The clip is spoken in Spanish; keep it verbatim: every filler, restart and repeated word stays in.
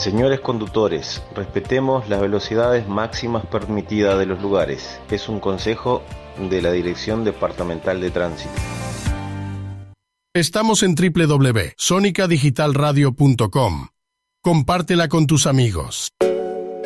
Señores conductores, respetemos las velocidades máximas permitidas de los lugares. Es un consejo de la Dirección Departamental de Tránsito. Estamos en doble u doble u doble u punto sonica digital radio punto com. Compártela con tus amigos.